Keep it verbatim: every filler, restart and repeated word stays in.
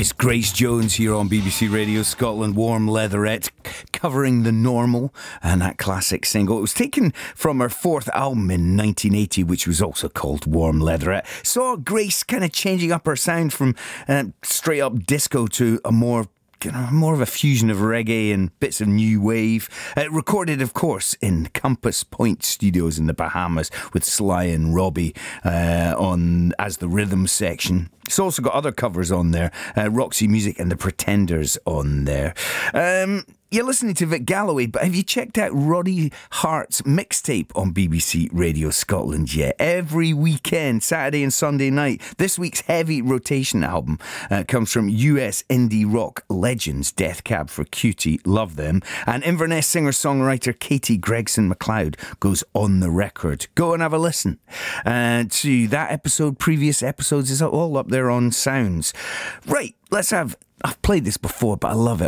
It's Grace Jones here on B B C Radio Scotland, Warm Leatherette, covering The Normal and that classic single. It was taken from her fourth album in nineteen eighty, which was also called Warm Leatherette. Saw Grace kind of changing up her sound from uh, straight up disco to a more You know, more of a fusion of reggae and bits of new wave. Uh, recorded, of course, in Compass Point Studios in the Bahamas with Sly and Robbie uh, on as the rhythm section. It's also got other covers on there. Uh, Roxy Music and the Pretenders on there. Um, you're listening to Vic Galloway, but have you checked out Roddy Hart's mixtape on B B C Radio Scotland yet? Every weekend, Saturday and Sunday night. This week's heavy rotation album uh, comes from U S indie rock legends Death Cab for Cutie, love them, and Inverness singer-songwriter Katie Gregson MacLeod goes on the record. Go and have a listen uh, to that episode, previous episodes, is all up there on Sounds. Right, let's have, I've played this before, but I love it.